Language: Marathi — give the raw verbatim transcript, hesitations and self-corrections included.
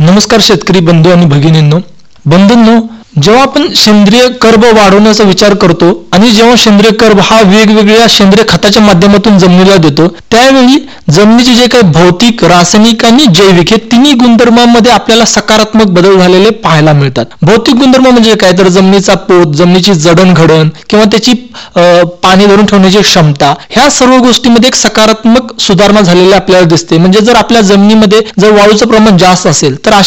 नमस्कार शेतकरी बंधू आणि भगिनींनो. बंधूंनो, जेव्हा आपण सेंद्रिय कर्ब वाढवण्याचा विचार करतो आणि जेव्हा सेंद्रिय कर्ब हा वेगवेगळ्या सेंद्रिय खताच्या माध्यमातून जमिनीला देतो, त्यावेळी जमिनीचे जे काही भौतिक, रासायनिक आणि जैविक हे तिन्ही गुणधर्मांमध्ये आपल्याला सकारात्मक बदल झालेले पाहायला मिळतात. भौतिक गुणधर्म म्हणजे काय, तर जमिनीचा पोत, जमिनीची जडणघडण किंवा त्याची पाणी धरून ठेवण्याची क्षमता, ह्या सर्व गोष्टींमध्ये एक सकारात्मक सुधारणा झालेली आपल्याला दिसते. म्हणजे जर आपल्या जमिनीमध्ये जर वाळूचं प्रमाण जास्त असेल तर